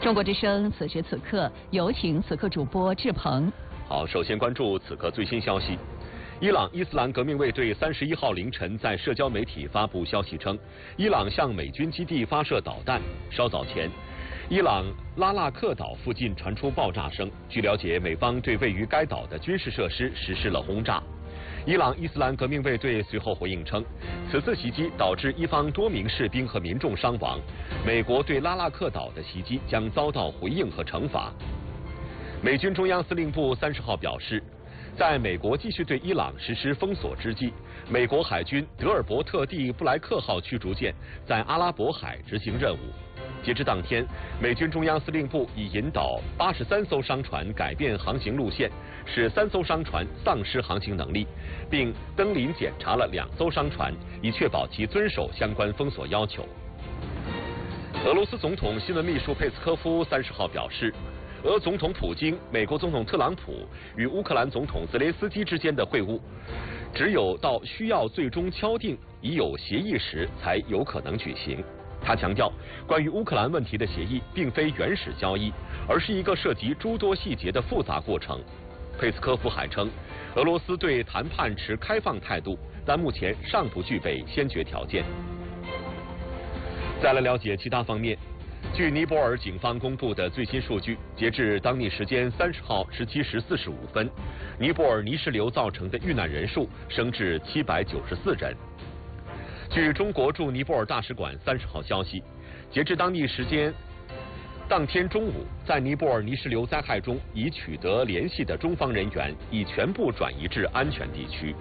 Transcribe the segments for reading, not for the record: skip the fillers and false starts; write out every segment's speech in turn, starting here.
中国之声此时此刻，有请此刻主播志鹏。 好，首先关注此刻最新消息。伊朗伊斯兰革命卫队31号凌晨在社交媒体发布消息称，伊朗向美军基地发射导弹。稍早前，伊朗拉纳克岛附近传出爆炸声。据了解，美方对位于该岛的军事设施实施了轰炸。伊朗伊斯兰革命卫队随后回应称，此次袭击导致伊方多名士兵和民众伤亡，美国对拉纳克岛的袭击将遭到回应和惩罚。美军中央司令部30号表示，在美国继续对伊朗实施封锁之际，美国海军德尔伯特 D 布莱克号驱逐舰在阿拉伯海执行任务。截至当天，美军中央司令部已引导83艘商船改变航行路线，使3艘商船丧失航行能力，并登临检查了2艘商船，以确保其遵守相关封锁要求。俄罗斯总统新闻秘书佩斯科夫30号表示，俄总统普京、美国总统特朗普与乌克兰总统泽连斯基之间的会晤，只有到需要最终敲定已有协议时才有可能举行。他强调，关于乌克兰问题的协议并非原始交易，而是一个涉及诸多细节的复杂过程。佩斯科夫还称，俄罗斯对谈判持开放态度，但目前尚不具备先决条件。再来了解其他方面。据尼泊尔警方公布的最新数据，截至当地时间30号17时45分，尼泊尔泥石流造成的遇难人数升至794人。据中国驻尼泊尔大使馆30号消息，截至当地时间当天中午，在尼泊尔泥石流灾害中已取得联系的中方人员已全部转移至安全地区。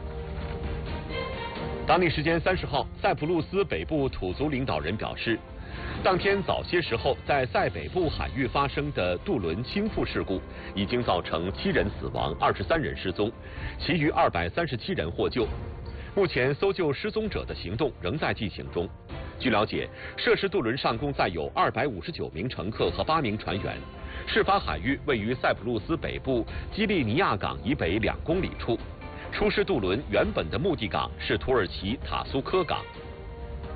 当地时间30号，塞浦路斯北部土族领导人表示，当天早些时候在塞北部海域发生的渡轮倾覆事故已经造成7人死亡，23人失踪，其余237人获救。目前搜救失踪者的行动仍在进行中。据了解，涉事渡轮上共载有259名乘客和8名船员。事发海域位于塞浦路斯北部基利尼亚港以北2公里处。出事渡轮原本的目的港是土耳其塔苏科港。